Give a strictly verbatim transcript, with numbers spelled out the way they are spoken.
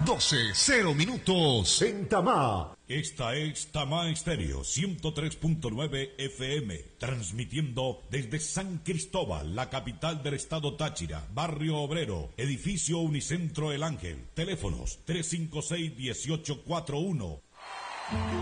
doce cero minutos en Tamá. Esta es Tamá Estéreo ciento tres punto nueve F M, transmitiendo desde San Cristóbal, la capital del estado Táchira, barrio obrero, edificio Unicentro El Ángel. Teléfonos tres cinco seis, uno ocho cuatro uno.